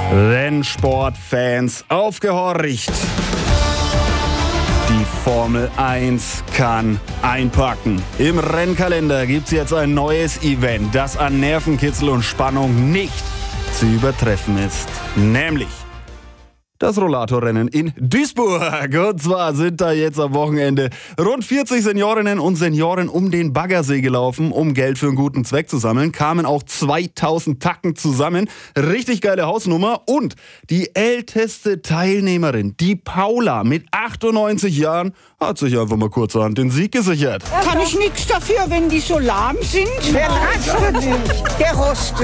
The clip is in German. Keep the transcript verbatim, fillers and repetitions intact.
Rennsportfans, aufgehorcht! Die Formel eins kann einpacken. Im Rennkalender gibt's jetzt ein neues Event, das an Nervenkitzel und Spannung nicht zu übertreffen ist. Nämlich das Rollatorrennen in Duisburg. Und zwar sind da jetzt am Wochenende rund vierzig Seniorinnen und Senioren um den Baggersee gelaufen, um Geld für einen guten Zweck zu sammeln. Kamen auch zweitausend Tacken zusammen. Richtig geile Hausnummer. Und die älteste Teilnehmerin, die Paula mit achtundneunzig Jahren, hat sich einfach mal kurzerhand den Sieg gesichert. Kann ich nichts dafür, wenn die so lahm sind? Der rastet. Der rostet.